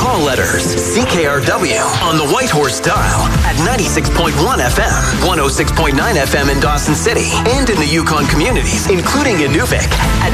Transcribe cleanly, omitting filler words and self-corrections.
call letters. CKRW on the Whitehorse dial at 96.1 FM, 106.9 FM in Dawson City, and in the Yukon communities, including Inuvik at